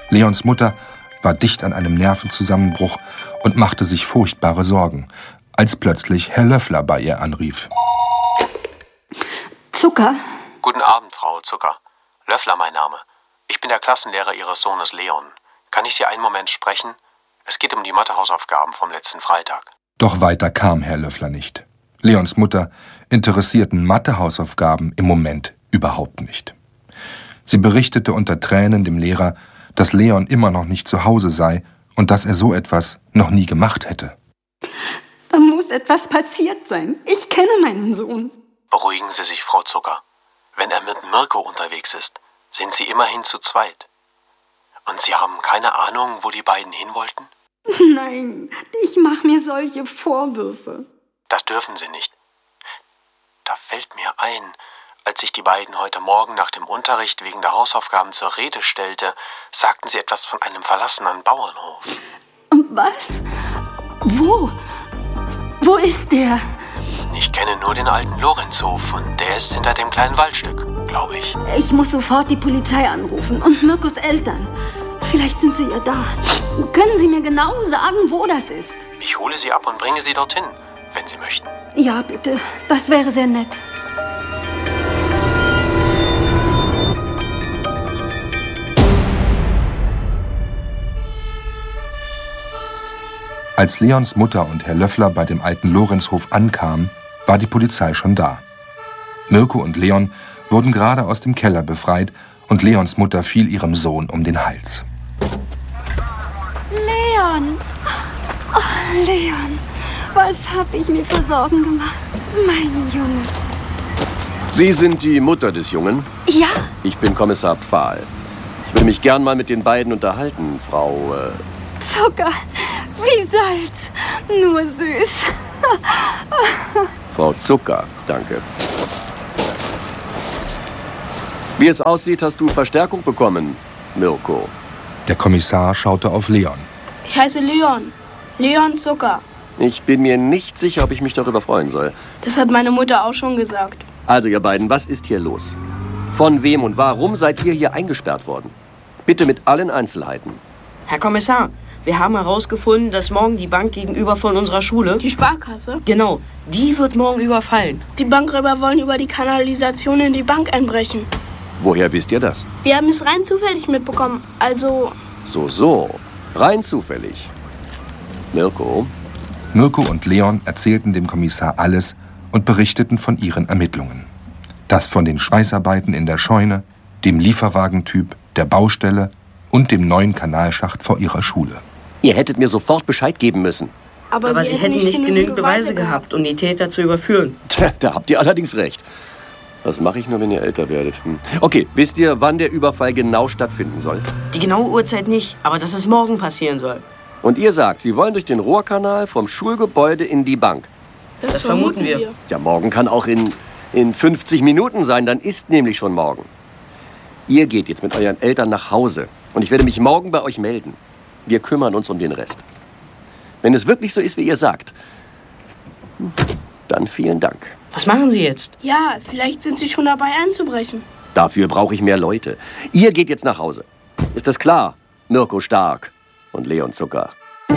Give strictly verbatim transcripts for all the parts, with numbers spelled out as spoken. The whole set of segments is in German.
Leons Mutter war dicht an einem Nervenzusammenbruch und machte sich furchtbare Sorgen, als plötzlich Herr Löffler bei ihr anrief. Zucker? Guten Abend, Frau Zucker. Löffler mein Name. Ich bin der Klassenlehrer Ihres Sohnes Leon. Kann ich Sie einen Moment sprechen? Es geht um die Mathehausaufgaben vom letzten Freitag. Doch weiter kam Herr Löffler nicht. Leons Mutter interessierten Mathehausaufgaben im Moment überhaupt nicht. Sie berichtete unter Tränen dem Lehrer, dass Leon immer noch nicht zu Hause sei und dass er so etwas noch nie gemacht hätte. Da muss etwas passiert sein. Ich kenne meinen Sohn. Beruhigen Sie sich, Frau Zucker. Wenn er mit Mirko unterwegs ist, sind Sie immerhin zu zweit. Und Sie haben keine Ahnung, wo die beiden hin wollten? Nein, ich mache mir solche Vorwürfe. Das dürfen Sie nicht. Da fällt mir ein, als ich die beiden heute Morgen nach dem Unterricht wegen der Hausaufgaben zur Rede stellte, sagten Sie etwas von einem verlassenen Bauernhof. Was? Wo? Wo ist der? Ich kenne nur den alten Lorenzhof und der ist hinter dem kleinen Waldstück, glaube ich. Ich muss sofort die Polizei anrufen und Mirkos Eltern. Vielleicht sind sie ja da. Können Sie mir genau sagen, wo das ist? Ich hole Sie ab und bringe Sie dorthin, wenn Sie möchten. Ja, bitte. Das wäre sehr nett. Als Leons Mutter und Herr Löffler bei dem alten Lorenzhof ankamen, war die Polizei schon da. Mirko und Leon wurden gerade aus dem Keller befreit und Leons Mutter fiel ihrem Sohn um den Hals. Leon! Oh, Leon, was habe ich mir für Sorgen gemacht? Mein Junge. Sie sind die Mutter des Jungen? Ja. Ich bin Kommissar Pfahl. Ich würde mich gern mal mit den beiden unterhalten, Frau... Äh Zucker, wie Salz, nur süß. Frau Zucker, danke. Wie es aussieht, hast du Verstärkung bekommen, Mirko. Der Kommissar schaute auf Leon. Ich heiße Leon. Leon Zucker. Ich bin mir nicht sicher, ob ich mich darüber freuen soll. Das hat meine Mutter auch schon gesagt. Also, ihr beiden, was ist hier los? Von wem und warum seid ihr hier eingesperrt worden? Bitte mit allen Einzelheiten. Herr Kommissar, wir haben herausgefunden, dass morgen die Bank gegenüber von unserer Schule... Die Sparkasse? Genau, die wird morgen überfallen. Die Bankräuber wollen über die Kanalisation in die Bank einbrechen. Woher wisst ihr das? Wir haben es rein zufällig mitbekommen, also... So, so. Rein zufällig. Mirko? Mirko und Leon erzählten dem Kommissar alles und berichteten von ihren Ermittlungen. Das von den Schweißarbeiten in der Scheune, dem Lieferwagentyp, der Baustelle und dem neuen Kanalschacht vor ihrer Schule. Ihr hättet mir sofort Bescheid geben müssen. Aber, Aber sie, sie hätten nicht genügend, genügend Beweise gehabt, um die Täter zu überführen. Tja, da habt ihr allerdings recht. Das mache ich nur, wenn ihr älter werdet. Hm. Okay, wisst ihr, wann der Überfall genau stattfinden soll? Die genaue Uhrzeit nicht, aber dass es morgen passieren soll. Und ihr sagt, Sie wollen durch den Rohrkanal vom Schulgebäude in die Bank. Das, das vermuten wir. wir. Ja, morgen kann auch in, in fünfzig Minuten sein, dann ist nämlich schon morgen. Ihr geht jetzt mit euren Eltern nach Hause und ich werde mich morgen bei euch melden. Wir kümmern uns um den Rest. Wenn es wirklich so ist, wie ihr sagt, dann vielen Dank. Was machen Sie jetzt? Ja, vielleicht sind Sie schon dabei einzubrechen. Dafür brauche ich mehr Leute. Ihr geht jetzt nach Hause. Ist das klar? Mirko Stark und Leon Zucker.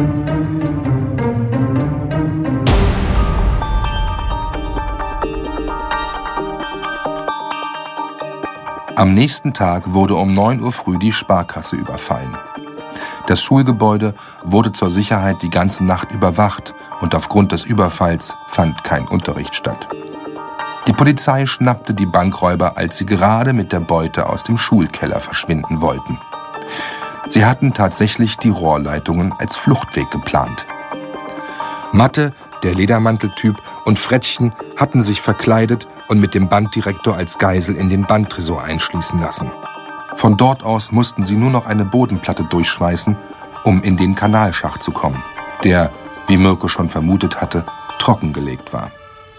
Am nächsten Tag wurde um neun Uhr früh die Sparkasse überfallen. Das Schulgebäude wurde zur Sicherheit die ganze Nacht überwacht und aufgrund des Überfalls fand kein Unterricht statt. Die Polizei schnappte die Bankräuber, als sie gerade mit der Beute aus dem Schulkeller verschwinden wollten. Sie hatten tatsächlich die Rohrleitungen als Fluchtweg geplant. Matte, der Ledermanteltyp und Frettchen hatten sich verkleidet und mit dem Bankdirektor als Geisel in den Banktresor einschließen lassen. Von dort aus mussten sie nur noch eine Bodenplatte durchschweißen, um in den Kanalschacht zu kommen, der, wie Mirko schon vermutet hatte, trockengelegt war.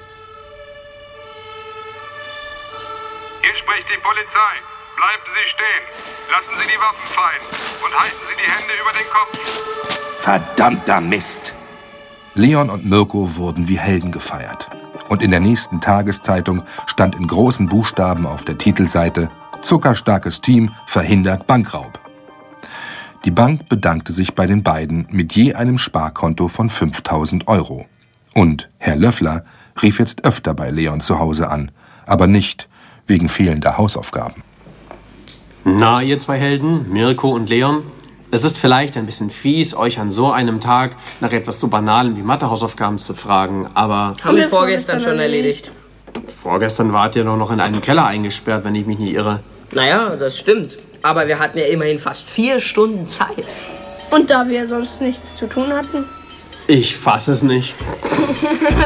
Hier spricht die Polizei. Bleiben Sie stehen. Lassen Sie die Waffen fallen und halten Sie die Hände über den Kopf. Verdammter Mist! Leon und Mirko wurden wie Helden gefeiert. Und in der nächsten Tageszeitung stand in großen Buchstaben auf der Titelseite: Zuckerstarkes Team verhindert Bankraub. Die Bank bedankte sich bei den beiden mit je einem Sparkonto von fünftausend Euro. Und Herr Löffler rief jetzt öfter bei Leon zu Hause an, aber nicht wegen fehlender Hausaufgaben. Na, ihr zwei Helden, Mirko und Leon, es ist vielleicht ein bisschen fies, euch an so einem Tag nach etwas so Banalem wie Mathehausaufgaben zu fragen, aber... Haben wir vorgestern schon erledigt. Vorgestern wart ihr doch noch in einem Keller eingesperrt, wenn ich mich nicht irre. Naja, das stimmt. Aber wir hatten ja immerhin fast vier Stunden Zeit. Und da wir sonst nichts zu tun hatten? Ich fass es nicht.